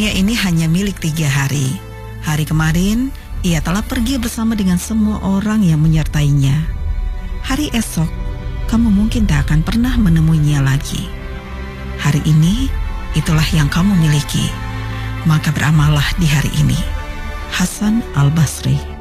Dunia ini hanya milik 3 hari. Hari kemarin, ia telah pergi bersama dengan semua orang yang menyertainya. Hari esok, kamu mungkin tak akan pernah menemuinya lagi. Hari ini, itulah yang kamu miliki. Maka beramallah di hari ini. Hasan Al-Basri.